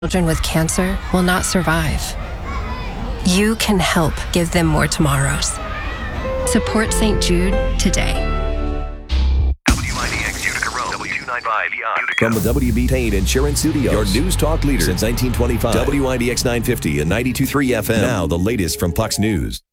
Children with cancer will not survive. You can help give them more tomorrows. Support St. Jude today. WIDX Utica Road, W295 Utica. From the WB Payne Insurance Studios, your news talk leader since 1925. WIDX 950 and 92.3 FM. Now the latest from Fox News.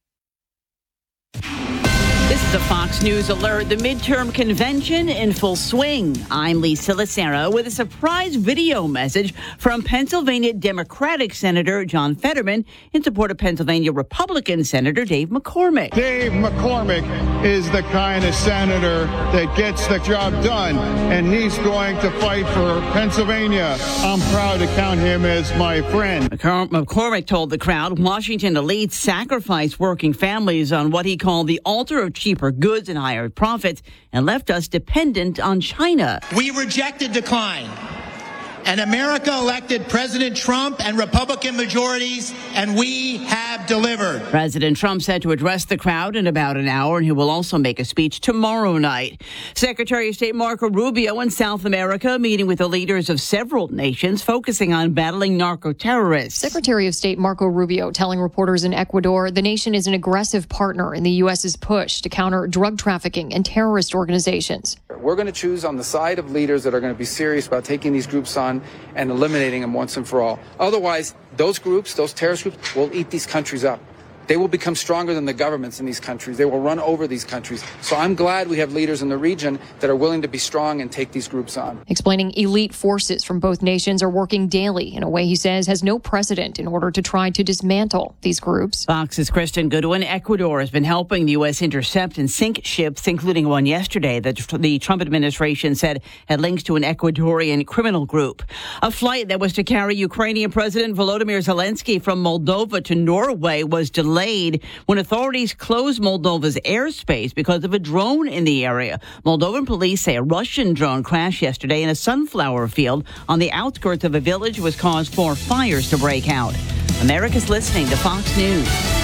This is a Fox News alert. The midterm convention in full swing. I'm Lisa Lucero with a surprise video message from Pennsylvania Democratic Senator John Fetterman in support of Pennsylvania Republican Senator Dave McCormick. Dave McCormick is the kind of senator that gets the job done, and he's going to fight for Pennsylvania. I'm proud to count him as my friend. McCormick told the crowd Washington elites sacrificed working families on what he called the altar of cheaper goods and higher profits and left us dependent on China. We rejected decline. And America elected President Trump and Republican majorities, and we have delivered. President Trump said to address the crowd in about an hour, and he will also make a speech tomorrow night. Secretary of State Marco Rubio in South America meeting with the leaders of several nations focusing on battling narco-terrorists. Secretary of State Marco Rubio telling reporters in Ecuador the nation is an aggressive partner in the U.S.'s push to counter drug trafficking and terrorist organizations. We're going to choose on the side of leaders that are going to be serious about taking these groups on and eliminating them once and for all. Otherwise, those groups, those terrorist groups, will eat these countries up. They will become stronger than the governments in these countries. They will run over these countries. So I'm glad we have leaders in the region that are willing to be strong and take these groups on. Explaining elite forces from both nations are working daily in a way he says has no precedent in order to try to dismantle these groups. Fox's Kristen Goodwin. Ecuador has been helping the U.S. intercept and sink ships, including one yesterday that the Trump administration said had links to an Ecuadorian criminal group. A flight that was to carry Ukrainian President Volodymyr Zelensky from Moldova to Norway was delayed when authorities closed Moldova's airspace because of a drone in the area. Moldovan police say a Russian drone crashed yesterday in a sunflower field on the outskirts of a village, was caused for fires to break out. America's listening to Fox News.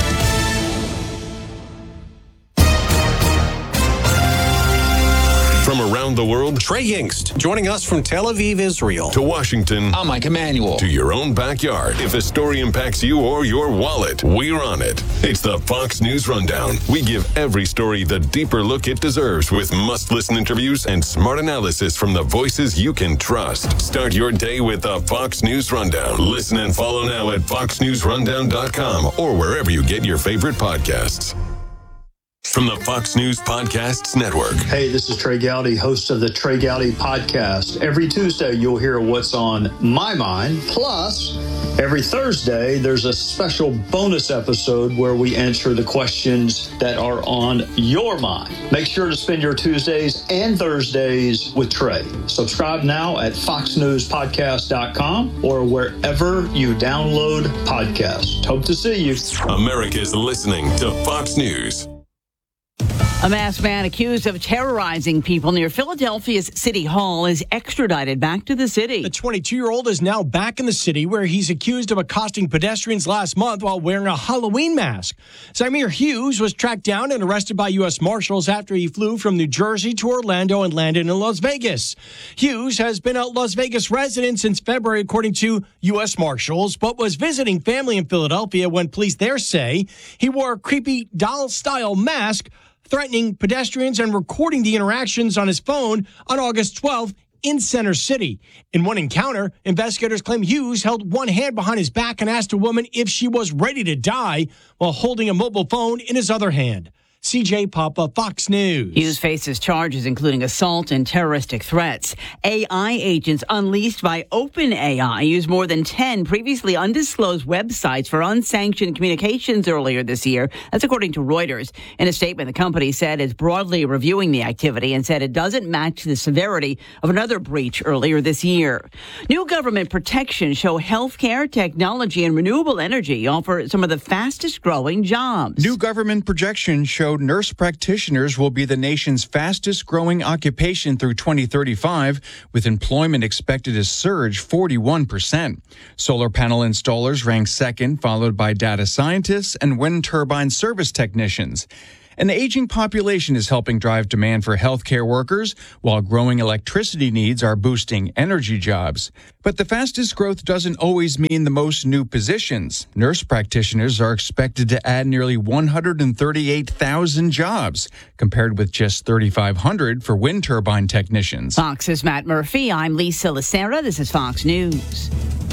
From around the world, Trey Yingst, joining us from Tel Aviv, Israel. To Washington. I'm Mike Emanuel. To your own backyard. If a story impacts you or your wallet, we're on it. It's the Fox News Rundown. We give every story the deeper look it deserves with must-listen interviews and smart analysis from the voices you can trust. Start your day with the Fox News Rundown. Listen and follow now at foxnewsrundown.com or wherever you get your favorite podcasts. From the Fox News Podcasts Network. Hey, this is Trey Gowdy, host of the Trey Gowdy Podcast. Every Tuesday, you'll hear what's on my mind. Plus, every Thursday, there's a special bonus episode where we answer the questions that are on your mind. Make sure to spend your Tuesdays and Thursdays with Trey. Subscribe now at foxnewspodcast.com or wherever you download podcasts. Hope to see you. America's listening to Fox News. A masked man accused of terrorizing people near Philadelphia's City Hall is extradited back to the city. The 22-year-old is now back in the city where he's accused of accosting pedestrians last month while wearing a Halloween mask. Zamir Hughes was tracked down and arrested by U.S. Marshals after he flew from New Jersey to Orlando and landed in Las Vegas. Hughes has been a Las Vegas resident since February, according to U.S. Marshals, but was visiting family in Philadelphia when police there say he wore a creepy doll-style mask, threatening pedestrians and recording the interactions on his phone on August 12th in Center City. In one encounter, investigators claim Hughes held one hand behind his back and asked a woman if she was ready to die while holding a mobile phone in his other hand. CJ Papa, Fox News. Hughes faces charges including assault and terroristic threats. AI agents unleashed by OpenAI used more than 10 previously undisclosed websites for unsanctioned communications earlier this year. That's according to Reuters. In a statement, the company said it's broadly reviewing the activity and said it doesn't match the severity of another breach earlier this year. New government protections show healthcare, technology, and renewable energy offer some of the fastest growing jobs. New government projections show nurse practitioners will be the nation's fastest growing occupation through 2035, with employment expected to surge 41%. Solar panel installers rank second, followed by data scientists and wind turbine service technicians. An aging population is helping drive demand for healthcare workers, while growing electricity needs are boosting energy jobs. But the fastest growth doesn't always mean the most new positions. Nurse practitioners are expected to add nearly 138,000 jobs, compared with just 3,500 for wind turbine technicians. Fox's Matt Murphy. I'm Lisa Lacera. This is Fox News.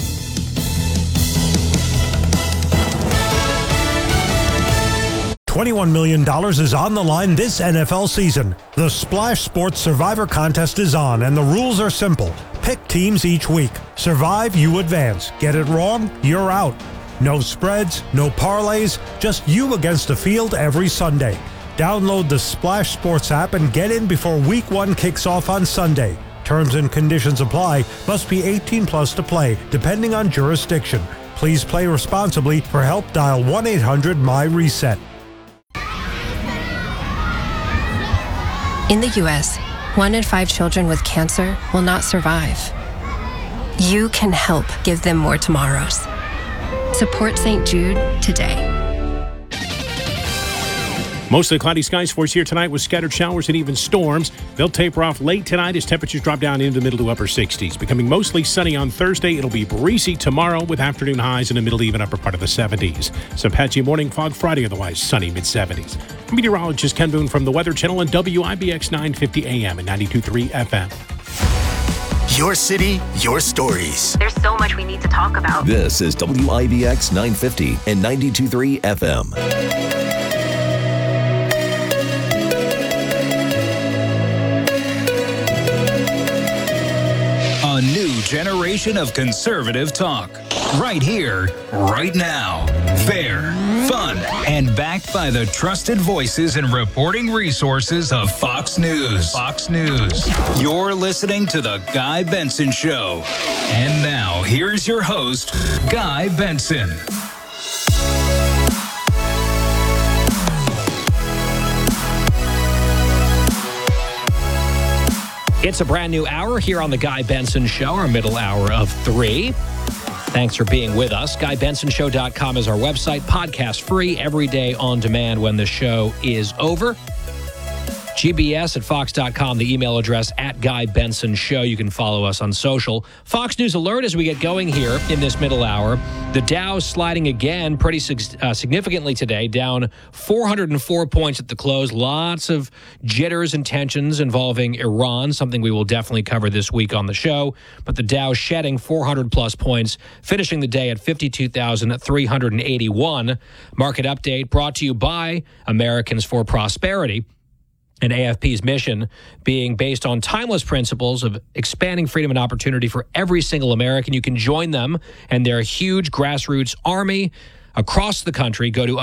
$21 million is on the line this NFL season. The Splash Sports Survivor Contest is on, and the rules are simple. Pick teams each week. Survive, you advance. Get it wrong, you're out. No spreads, no parlays, just you against the field every Sunday. Download the Splash Sports app and get in before Week 1 kicks off on Sunday. Terms and conditions apply. Must be 18 plus to play, depending on jurisdiction. Please play responsibly. For help, dial 1-800-MY-RESET. In the U.S., 1 in 5 children with cancer will not survive. You can help give them more tomorrows. Support St. Jude today. Mostly cloudy skies for us here tonight with scattered showers and even storms. They'll taper off late tonight as temperatures drop down into the middle to upper 60s. Becoming mostly sunny on Thursday. It'll be breezy tomorrow with afternoon highs in the middle, even upper part of the 70s. Some patchy morning fog Friday, otherwise sunny mid-70s. Meteorologist Ken Boone from the Weather Channel on WIBX 950 AM and 92.3 FM. Your city, your stories. There's so much we need to talk about. This is WIBX 950 and 92.3 FM. A new generation of conservative talk. Right here, right now. Fair, fun, and backed by the trusted voices and reporting resources of Fox News. Fox News. You're listening to The Guy Benson Show. And now, here's your host, Guy Benson. It's a brand new hour here on The Guy Benson Show, our middle hour of 3. Thanks for being with us. GuyBensonShow.com is our website. Podcast free every day on demand when the show is over. GBS at Fox.com, the email address at Guy Benson Show. You can follow us on social. Fox News Alert as we get going here in this middle hour. The Dow sliding again pretty significantly today, down 404 points at the close. Lots of jitters and tensions involving Iran, something we will definitely cover this week on the show. But the Dow shedding 400-plus points, finishing the day at 52,381. Market update brought to you by Americans for Prosperity. And AFP's mission being based on timeless principles of expanding freedom and opportunity for every single American. You can join them and their huge grassroots army across the country. Go to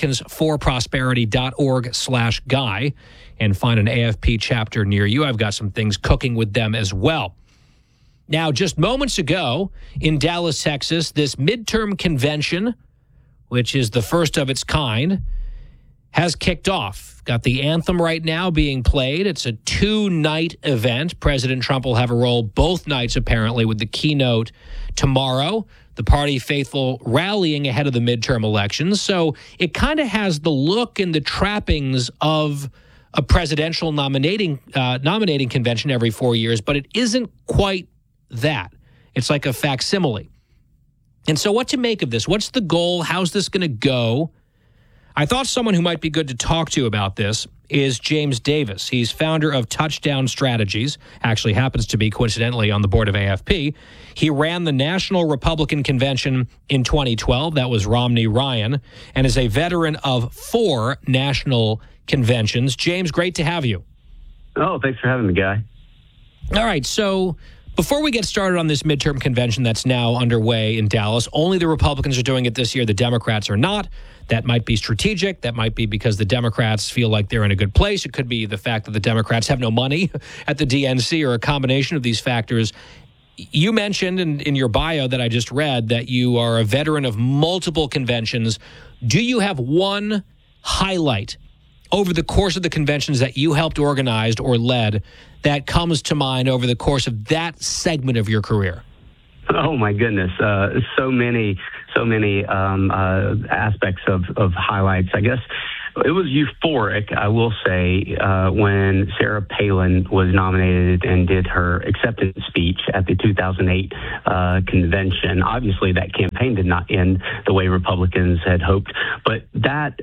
americansforprosperity.org/guy and find an AFP chapter near you. I've got some things cooking with them as well. Now, just moments ago in Dallas, Texas, this midterm convention, which is the first of its kind, has kicked off. Got the anthem right now being played. It's a 2-night event. President Trump will have a role both nights, apparently, with the keynote tomorrow. The party faithful rallying ahead of the midterm elections. So it kind of has the look and the trappings of a presidential nominating convention every 4 years, but it isn't quite that. It's like a facsimile. And so what to make of this? What's the goal? How's this going to go? I thought someone who might be good to talk to about this is James Davis. He's founder of Touchdown Strategies, actually happens to be coincidentally on the board of AFP. He ran the National Republican Convention in 2012. That was Romney-Ryan, and is a veteran of 4 national conventions. James, great to have you. Oh, thanks for having me, Guy. All right, so before we get started on this midterm convention that's now underway in Dallas, only the Republicans are doing it this year. The Democrats are not. That might be strategic. That might be because the Democrats feel like they're in a good place. It could be the fact that the Democrats have no money at the DNC, or a combination of these factors. You mentioned in your bio that I just read that you are a veteran of multiple conventions. Do you have one highlight over the course of the conventions that you helped organize or led that comes to mind over the course of that segment of your career? Oh, my goodness. So many aspects of highlights. I guess It was euphoric, I will say, when Sarah Palin was nominated and did her acceptance speech at the 2008 convention. Obviously, that campaign did not end the way Republicans had hoped, but that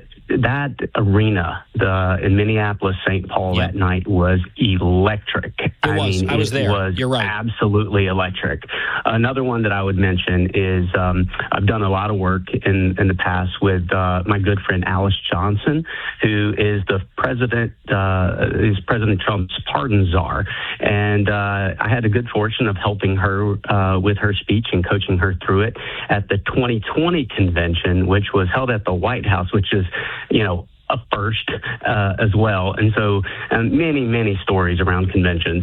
arena in Minneapolis, St. Paul that night was electric. I was there. You're right. Absolutely electric. Another one that I would mention is I've done a lot of work in the past with my good friend Alice Johnson, who is the president, is President Trump's pardon czar. And I had the good fortune of helping her with her speech and coaching her through it at the 2020 convention, which was held at the White House, which is, a first as well. And so many, many stories around conventions.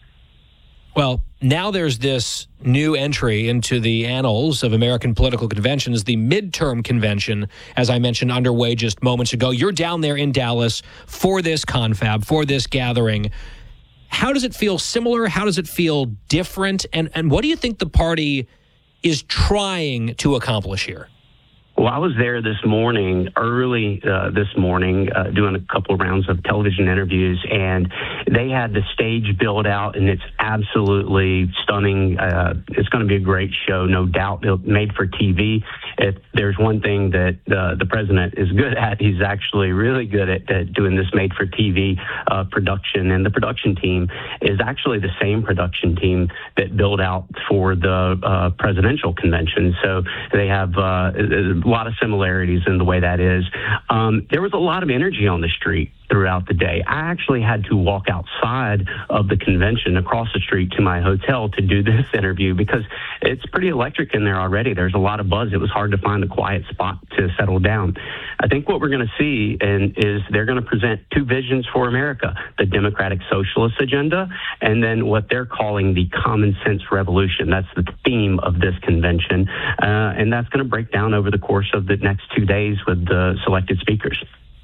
Well, now there's this new entry into the annals of American political conventions, the midterm convention, as I mentioned, underway just moments ago. You're down there in Dallas for this confab, for this gathering. How does it feel similar? How does it feel different? And what do you think the party is trying to accomplish here? Well, I was there this morning, early this morning, doing a couple of rounds of television interviews, and they had the stage built out, and it's absolutely stunning. It's going to be a great show, no doubt. Made for TV. If there's one thing that the president is good at, he's actually really good at doing this made for TV production, and the production team is actually the same production team that built out for the presidential convention. So they have a lot of similarities in the way that is. There was a lot of energy on the street throughout the day. I actually had to walk outside of the convention across the street to my hotel to do this interview because it's pretty electric in there already. There's a lot of buzz. It was hard to find a quiet spot to settle down. I think what we're going to see is they're going to present two visions for America, the Democratic Socialist agenda, and then what they're calling the common sense revolution. That's the theme of this convention. And that's going to break down over the course of the next 2 days with the selected speakers.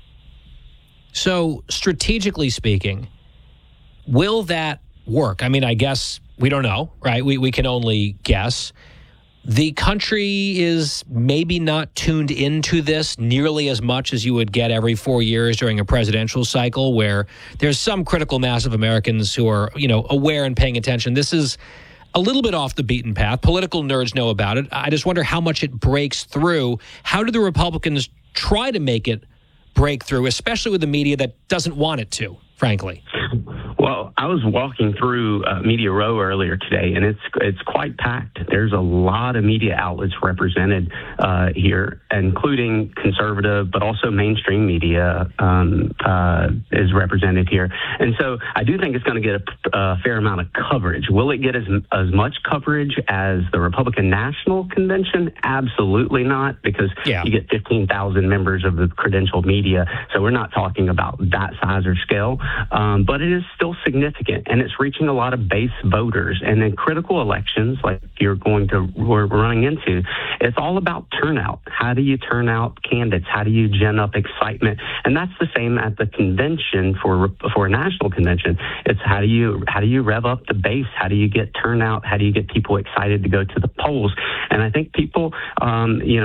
So, strategically speaking, will that work? I mean, I guess we don't know, right? We can only guess. The country is maybe not tuned into this nearly as much as you would get every 4 years during a presidential cycle, where there's some critical mass of Americans who are, aware and paying attention. This is a little bit off the beaten path. Political nerds know about it. I just wonder how much it breaks through. How do the Republicans try to make it break through, especially with the media that doesn't want it to, frankly? Well, I was walking through Media Row earlier today, and it's quite packed. There's a lot of media outlets represented here, including conservative, but also mainstream media is represented here. And so I do think it's going to get a fair amount of coverage. Will it get as much coverage as the Republican National Convention? Absolutely not, because you get 15,000 members of the credentialed media. So we're not talking about that size or scale, but it is still significant, and it's reaching a lot of base voters. And in critical elections like we're running into, it's all about turnout. How do you turn out candidates? How do you gin up excitement? And that's the same at the convention for a national convention. It's how do you rev up the base? How do you get turnout? How do you get people excited to go to the polls? And I think people, I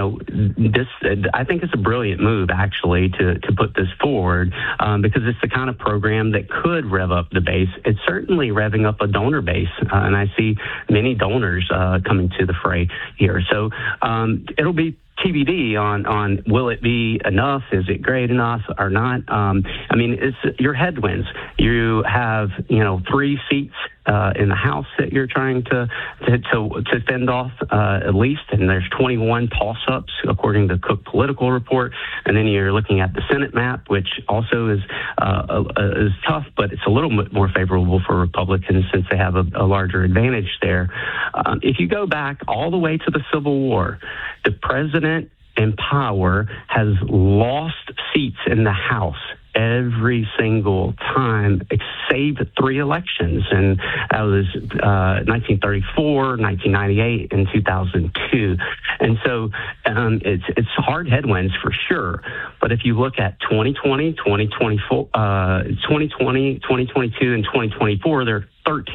think it's a brilliant move actually to put this forward because it's the kind of program that could rev up the base. It's certainly revving up a donor base, and I see many donors coming to the fray here. So it'll be TBD on will it be enough? Is it great enough or not? It's your headwinds. You have 3 seats in the House that you're trying to fend off at least, and there's 21 toss-ups according to Cook Political Report, and then you're looking at the Senate map, which also is tough, but it's a little bit more favorable for Republicans since they have a larger advantage there. If you go back all the way to the Civil War, the president in power has lost seats in the House every single time, save 3 elections, and that was 1934, 1998, and 2002. And so it's hard headwinds for sure. But if you look at 2020, 2022, and 2024, there are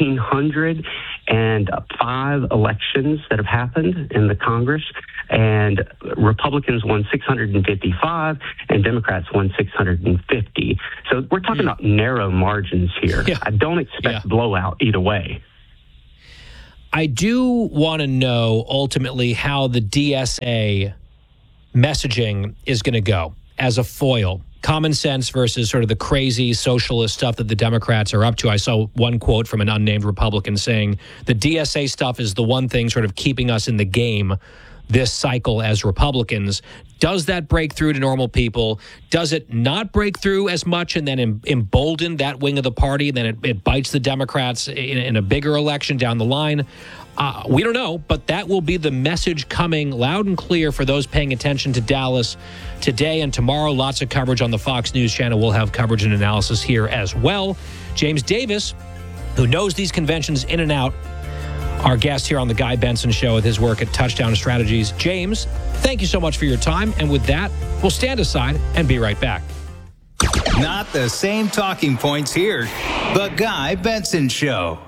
1,305 elections that have happened in the Congress, and Republicans won 655 and Democrats won 650. So we're talking about narrow margins here. Yeah. I don't expect blowout either way. I do want to know ultimately how the DSA messaging is going to go as a foil. Common sense versus sort of the crazy socialist stuff that the Democrats are up to. I saw one quote from an unnamed Republican saying the DSA stuff is the one thing sort of keeping us in the game this cycle as Republicans. Does that break through to normal people? Does it not break through as much and then embolden that wing of the party? And then it bites the Democrats in a bigger election down the line? We don't know, but that will be the message coming loud and clear for those paying attention to Dallas today and tomorrow. Lots of coverage on the Fox News channel. We'll have coverage and analysis here as well. James Davis, who knows these conventions in and out, our guest here on the Guy Benson Show with his work at Touchdown Strategies. James, thank you so much for your time. And with that, we'll stand aside and be right back. Not the same talking points here. The Guy Benson Show.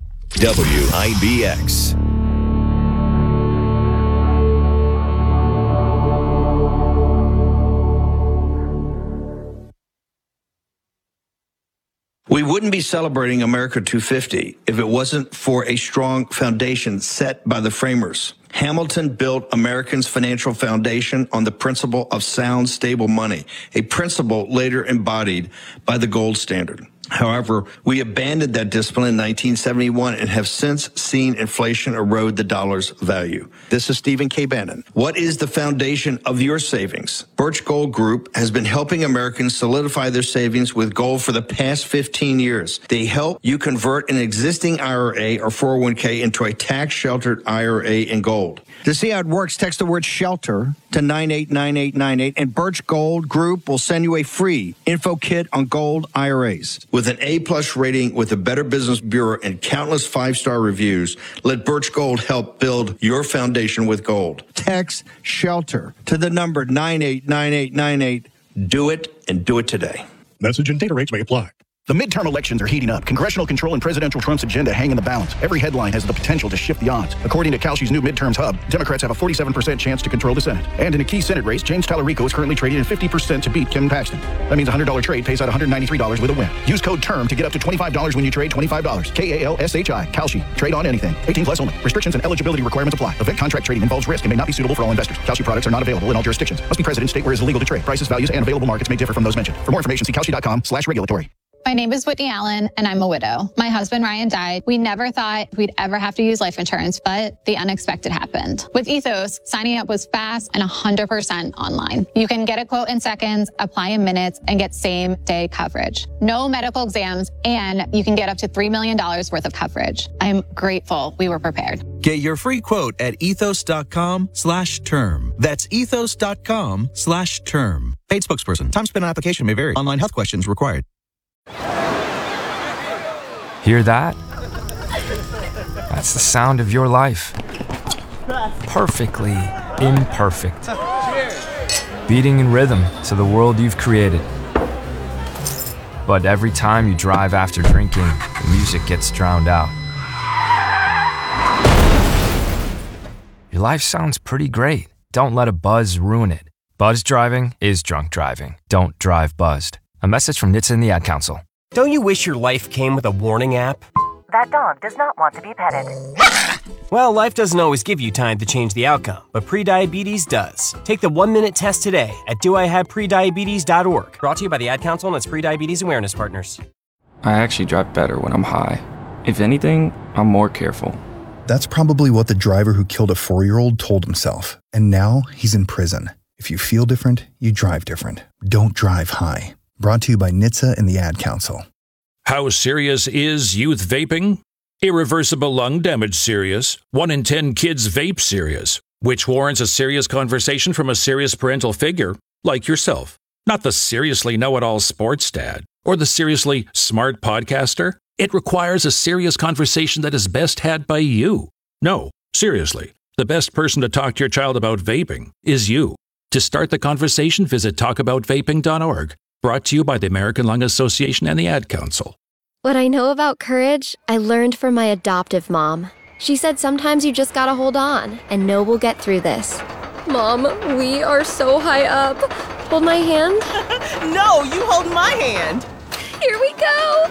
WIBX. We wouldn't be celebrating America 250 if it wasn't for a strong foundation set by the framers. Hamilton built Americans' financial foundation on the principle of sound, stable money, a principle later embodied by the gold standard. However, we abandoned that discipline in 1971 and have since seen inflation erode the dollar's value. This is Stephen K. Bannon. What is the foundation of your savings? Birch Gold Group has been helping Americans solidify their savings with gold for the past 15 years. They help you convert an existing IRA or 401k into a tax-sheltered IRA in gold. To see how it works, text the word SHELTER to 989898, and Birch Gold Group will send you a free info kit on gold IRAs. With an A-plus rating with the Better Business Bureau and countless five-star reviews, let Birch Gold help build your foundation with gold. Text SHELTER to the number 989898. Do it, and do it today. Message and data rates may apply. The midterm elections are heating up. Congressional control and presidential Trump's agenda hang in the balance. Every headline has the potential to shift the odds. According to Kalshi's new midterms hub, Democrats have a 47% chance to control the Senate. And in a key Senate race, James Tallarico is currently trading at 50% to beat Ken Paxton. That means a $100 trade pays out $193 with a win. Use code TERM to get up to $25 when you trade $25. KALSHI. Kalshi. Trade on anything. 18 plus only. Restrictions and eligibility requirements apply. Event contract trading involves risk and may not be suitable for all investors. Kalshi products are not available in all jurisdictions. Must be present in state where it is illegal to trade. Prices, values, and available markets may differ from those mentioned. For more information, see Kalshi.com/regulatory. My name is Whitney Allen, and I'm a widow. My husband, Ryan, died. We never thought we'd ever have to use life insurance, but the unexpected happened. With Ethos, signing up was fast and 100% online. You can get a quote in seconds, apply in minutes, and get same-day coverage. No medical exams, and you can get up to $3 million worth of coverage. I'm grateful we were prepared. Get your free quote at ethos.com/term. That's ethos.com/term. Paid spokesperson. Time spent on application may vary. Online health questions required. Hear that? That's the sound of your life. Perfectly imperfect. Beating in rhythm to the world you've created. But every time you drive after drinking, the music gets drowned out. Your life sounds pretty great. Don't let a buzz ruin it. Buzz driving is drunk driving. Don't drive buzzed. A message from NHTSA and the Ad Council. Don't you wish your life came with a warning app? That dog does not want to be petted. Well, life doesn't always give you time to change the outcome, but prediabetes does. Take the 1-minute test today at doihaveprediabetes.org. Brought to you by the Ad Council and its Prediabetes Awareness Partners. I actually drive better when I'm high. If anything, I'm more careful. That's probably what the driver who killed a 4-year-old told himself. And now he's in prison. If you feel different, you drive different. Don't drive high. Brought to you by NHTSA and the Ad Council. How serious is youth vaping? Irreversible lung damage serious. 1 in 10 kids vape serious, which warrants a serious conversation from a serious parental figure like yourself. Not the seriously know-it-all sports dad or the seriously smart podcaster. It requires a serious conversation that is best had by you. No, seriously. The best person to talk to your child about vaping is you. To start the conversation, visit talkaboutvaping.org. Brought to you by the American Lung Association and the Ad Council. What I know about courage, I learned from my adoptive mom. She said sometimes you just gotta hold on and know we'll get through this. Mom, we are so high up. Hold my hand. No, you hold my hand. Here we go.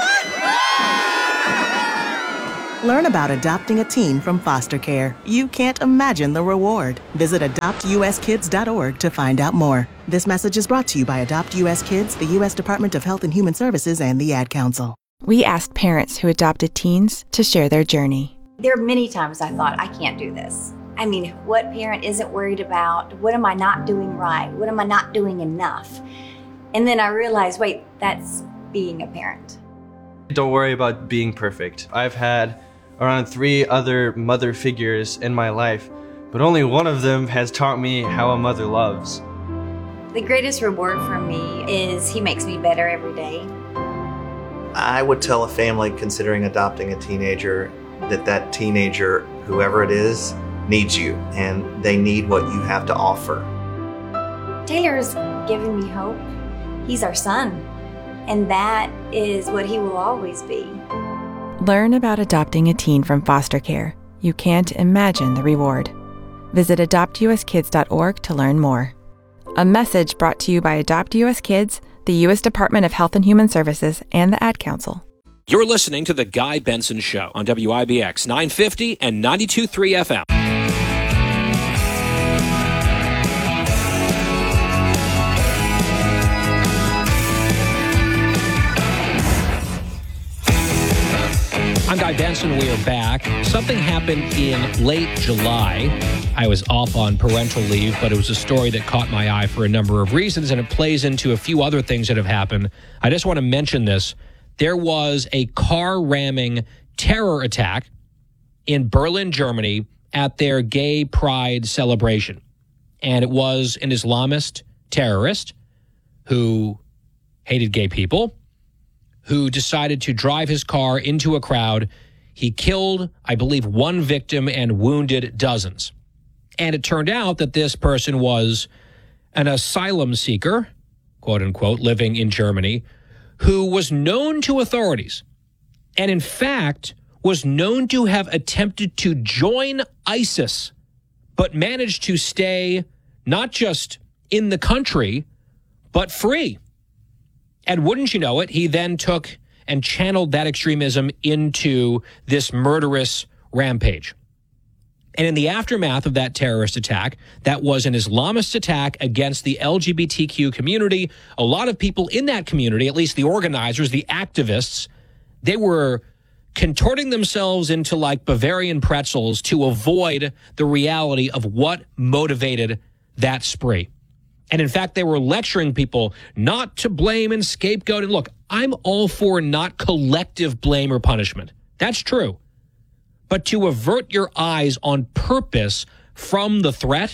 Learn about adopting a teen from foster care. You can't imagine the reward. Visit adoptuskids.org to find out more. This message is brought to you by Adopt U.S. Kids, the U.S. Department of Health and Human Services, and the Ad Council. We asked parents who adopted teens to share their journey. There are many times I thought, I can't do this. I mean, what parent isn't worried about? What am I not doing right? What am I not doing enough? And then I realized, wait, that's being a parent. Don't worry about being perfect. I've had around 3 other mother figures in my life, but only one of them has taught me how a mother loves. The greatest reward for me is he makes me better every day. I would tell a family considering adopting a teenager that teenager, whoever it is, needs you, and they need what you have to offer. Taylor's given me hope. He's our son, and that is what he will always be. Learn about adopting a teen from foster care. You can't imagine the reward. Visit adoptuskids.org to learn more. A message brought to you by Adopt U.S. Kids, the U.S. Department of Health and Human Services, and the Ad Council. You're listening to The Guy Benson Show on WIBX 950 and 92.3 FM. I'm Guy Benson. We are back. Something happened in late July. I was off on parental leave, but it was a story that caught my eye for a number of reasons, and it plays into a few other things that have happened. I just want to mention this. There was a car ramming terror attack in Berlin, Germany, at their gay pride celebration. And it was an Islamist terrorist who hated gay people, who decided to drive his car into a crowd. He killed, I believe, 1 victim and wounded dozens. And it turned out that this person was an asylum seeker, quote unquote, living in Germany, who was known to authorities and, in fact, was known to have attempted to join ISIS, but managed to stay not just in the country, but free. And wouldn't you know it, he then took and channeled that extremism into this murderous rampage. And in the aftermath of that terrorist attack, that was an Islamist attack against the LGBTQ community. A lot of people in that community, at least the organizers, the activists, they were contorting themselves into like Bavarian pretzels to avoid the reality of what motivated that spree. And in fact, they were lecturing people not to blame and scapegoat. And look, I'm all for not collective blame or punishment. That's true. But to avert your eyes on purpose from the threat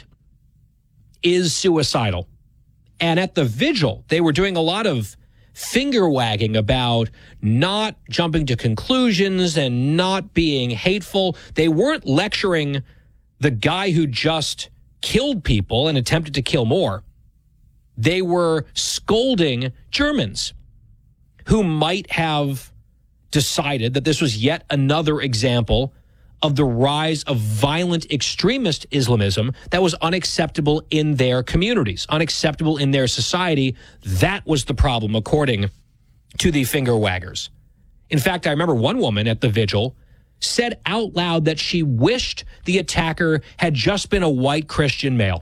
is suicidal. And at the vigil, they were doing a lot of finger wagging about not jumping to conclusions and not being hateful. They weren't lecturing the guy who just killed people and attempted to kill more. They were scolding Germans who might have decided that this was yet another example of the rise of violent extremist Islamism that was unacceptable in their communities, unacceptable in their society. That was the problem, according to the finger waggers. In fact, I remember one woman at the vigil said out loud that she wished the attacker had just been a white Christian male,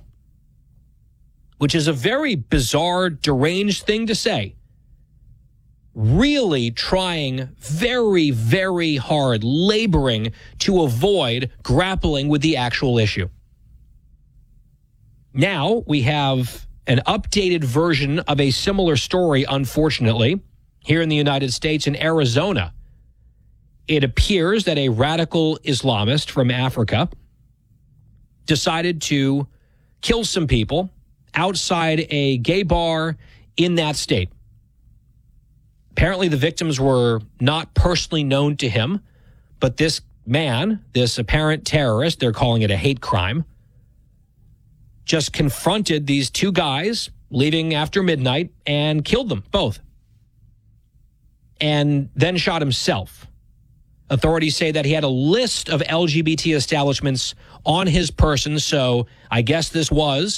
which is a very bizarre, deranged thing to say. Really trying very, very hard, laboring to avoid grappling with the actual issue. Now we have an updated version of a similar story, unfortunately, here in the United States in Arizona. It appears that a radical Islamist from Africa decided to kill some people outside a gay bar in that state. Apparently, the victims were not personally known to him, but this man, this apparent terrorist, they're calling it a hate crime, just confronted these two guys leaving after midnight and killed them both. And then shot himself. Authorities say that he had a list of LGBT establishments on his person, so I guess this was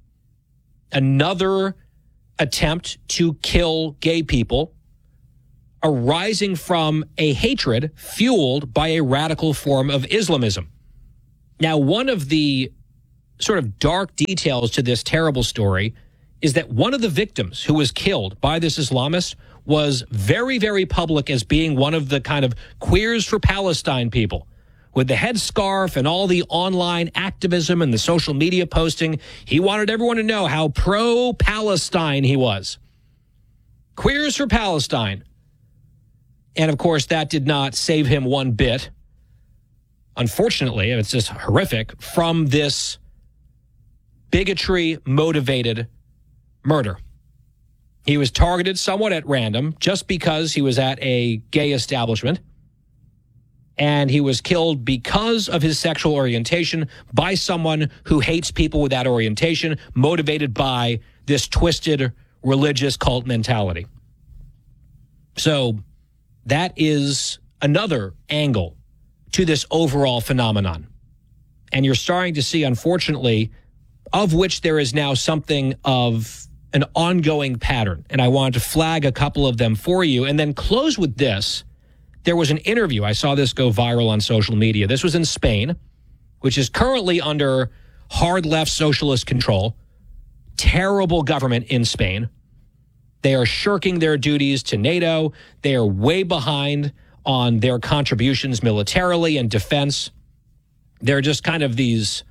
another attempt to kill gay people arising from a hatred fueled by a radical form of Islamism. Now, one of the sort of dark details to this terrible story is that one of the victims who was killed by this Islamist was very, very public as being one of the kind of Queers for Palestine people. With the headscarf and all the online activism and the social media posting, he wanted everyone to know how pro-Palestine he was. Queers for Palestine. And, of course, that did not save him one bit. Unfortunately, it's just horrific, from this bigotry-motivated murder. He was targeted somewhat at random just because he was at a gay establishment. And he was killed because of his sexual orientation by someone who hates people with that orientation, motivated by this twisted religious cult mentality. So that is another angle to this overall phenomenon. And you're starting to see, unfortunately, of which there is now something of an ongoing pattern. And I wanted to flag a couple of them for you and then close with this. There was an interview. I saw this go viral on social media. This was in Spain, which is currently under hard left socialist control. Terrible government in Spain. They are shirking their duties to NATO. They are way behind on their contributions militarily and defense. They're just kind of these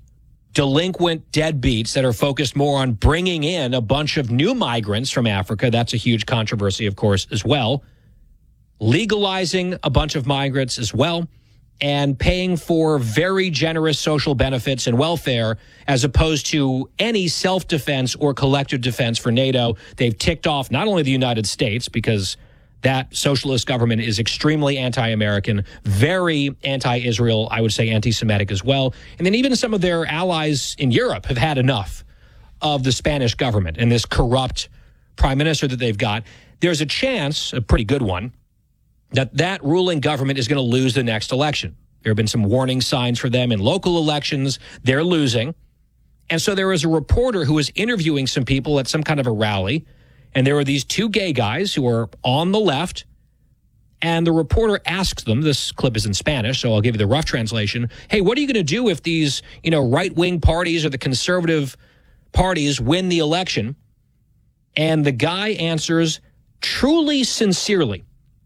delinquent deadbeats that are focused more on bringing in a bunch of new migrants from Africa. That's a huge controversy, of course, as well. Legalizing a bunch of migrants as well, and paying for very generous social benefits and welfare as opposed to any self-defense or collective defense for NATO. They've ticked off not only the United States, because that socialist government is extremely anti-American, very anti-Israel, I would say anti-Semitic as well. And then even some of their allies in Europe have had enough of the Spanish government and this corrupt prime minister that they've got. There's a chance, a pretty good one, that ruling government is going to lose the next election. There have been some warning signs for them in local elections. They're losing. And so there was a reporter who was interviewing some people at some kind of a rally, and there were these two gay guys who were on the left, and the reporter asks them, this clip is in Spanish, so I'll give you the rough translation, hey, what are you going to do if these, right-wing parties or the conservative parties win the election? And the guy answers truly sincerely.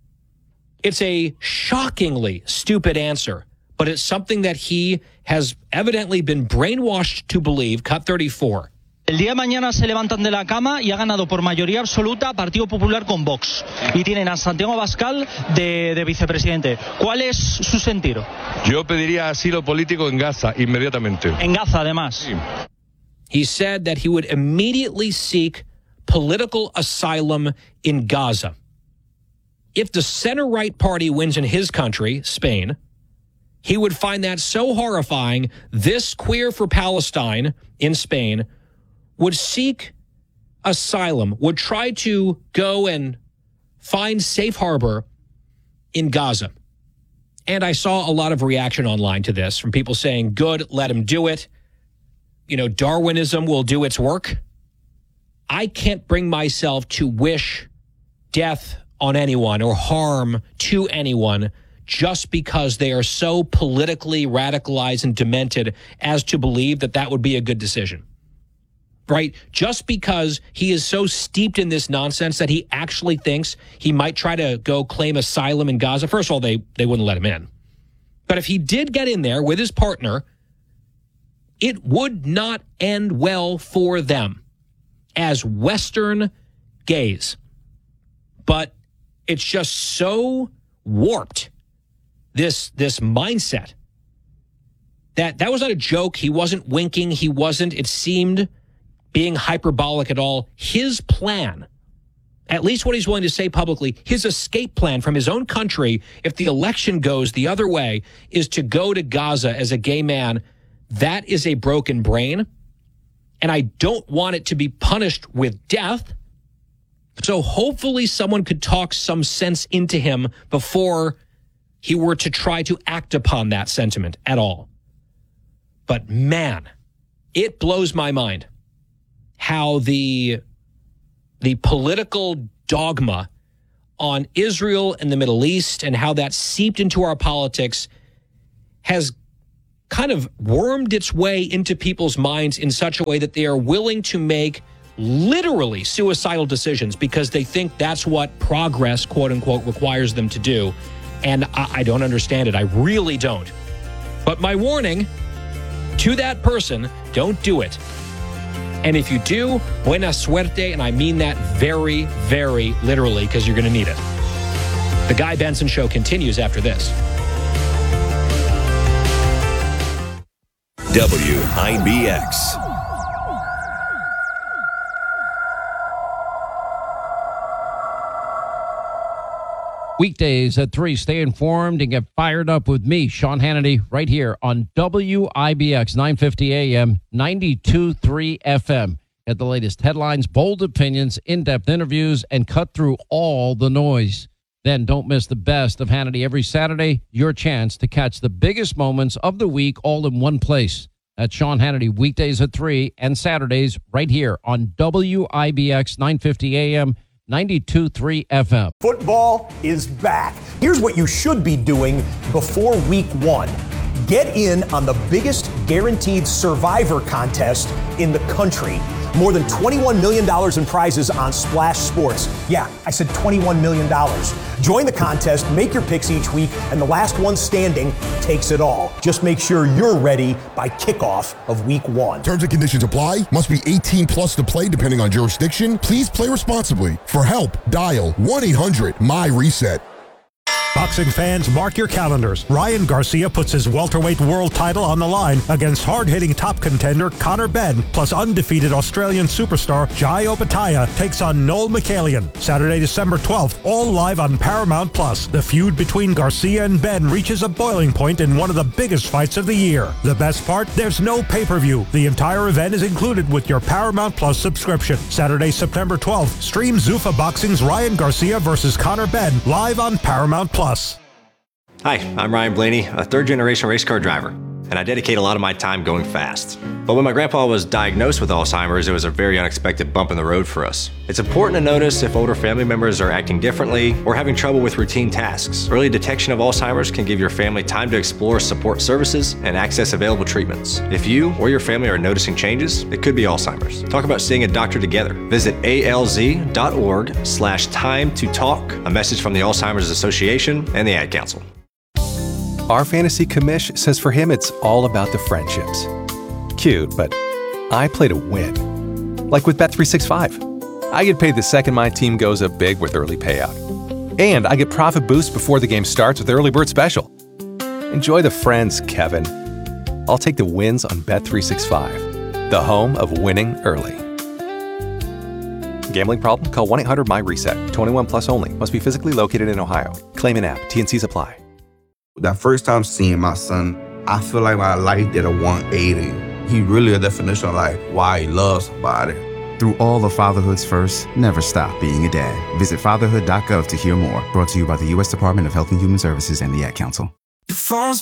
It's a shockingly stupid answer, but it's something that he has evidently been brainwashed to believe. Cut 34. El día de mañana se levantan de la cama y ha ganado por mayoría absoluta Partido Popular con Vox. Y tienen a Santiago Abascal de vicepresidente. ¿Cuál es su sentido? Yo pediría asilo político en Gaza inmediatamente. En Gaza, además. Sí. He said that he would immediately seek political asylum in Gaza. If the center-right party wins in his country, Spain, he would find that so horrifying, this Queer for Palestine in Spain would seek asylum, would try to go and find safe harbor in Gaza. And I saw a lot of reaction online to this from people saying, good, let him do it. Darwinism will do its work. I can't bring myself to wish death on anyone or harm to anyone just because they are so politically radicalized and demented as to believe that that would be a good decision. Right? Just because he is so steeped in this nonsense that he actually thinks he might try to go claim asylum in Gaza. First of all, they wouldn't let him in. But if he did get in there with his partner, it would not end well for them as Western gays. But it's just so warped, this mindset, that was not a joke. He wasn't winking. It seemed being hyperbolic at all. His plan at least what he's willing to say publicly, his escape plan from his own country, if the election goes the other way, is to go to Gaza as a gay man. That is a broken brain, and I don't want it to be punished with death. So hopefully someone could talk some sense into him before he were to try to act upon that sentiment at all. But man, it blows my mind how the political dogma on Israel and the Middle East and how that seeped into our politics has kind of wormed its way into people's minds in such a way that they are willing to make literally suicidal decisions because they think that's what progress, quote unquote, requires them to do. And I don't understand it. I really don't. But my warning to that person, don't do it. And if you do, buena suerte, and I mean that very, very literally because you're going to need it. The Guy Benson Show continues after this. WIBX. Weekdays at 3, stay informed and get fired up with me, Sean Hannity, right here on WIBX 950 AM, 92.3 FM. Get the latest headlines, bold opinions, in-depth interviews, and cut through all the noise. Then don't miss the best of Hannity every Saturday, your chance to catch the biggest moments of the week all in one place. That's Sean Hannity, weekdays at 3 and Saturdays right here on WIBX 950 AM, 92.3 FM. Football is back. Here's what you should be doing before week 1. Get in on the biggest guaranteed survivor contest in the country. More than $21 million in prizes on Splash Sports. Yeah, I said $21 million. Join the contest, make your picks each week, and the last one standing takes it all. Just make sure you're ready by kickoff of week 1. Terms and conditions apply. Must be 18 plus to play depending on jurisdiction. Please play responsibly. For help, dial 1-800-MY-RESET. Boxing fans, mark your calendars. Ryan Garcia puts his welterweight world title on the line against hard-hitting top contender Conor Benn, plus undefeated Australian superstar Jai Opetaia takes on Noel Michaelian. Saturday, December 12th, all live on Paramount+. The feud between Garcia and Benn reaches a boiling point in one of the biggest fights of the year. The best part? There's no pay-per-view. The entire event is included with your Paramount+ subscription. Saturday, September 12th, stream Zuffa Boxing's Ryan Garcia versus Conor Benn live on Paramount+. Hi, I'm Ryan Blaney, a third-generation race car driver, and I dedicate a lot of my time going fast. But when my grandpa was diagnosed with Alzheimer's, it was a very unexpected bump in the road for us. It's important to notice if older family members are acting differently or having trouble with routine tasks. Early detection of Alzheimer's can give your family time to explore support services and access available treatments. If you or your family are noticing changes, it could be Alzheimer's. Talk about seeing a doctor together. Visit alz.org/time-to-talk, a message from the Alzheimer's Association and the Ad Council. Our fantasy commish says for him it's all about the friendships. Cute, but I play to win. Like with Bet365. I get paid the second my team goes up big with early payout. And I get profit boost before the game starts with Early Bird Special. Enjoy the friends, Kevin. I'll take the wins on Bet365, the home of winning early. Gambling problem? Call 1-800-MY-RESET. 21 plus only. Must be physically located in Ohio. Claim an app. T&Cs apply. That first time seeing my son, I feel like my life did a 180. He really a definition of like why he loves somebody. Through all of fatherhood's first, never stop being a dad. Visit fatherhood.gov to hear more. Brought to you by the U.S. Department of Health and Human Services and the Ad Council. Your phone's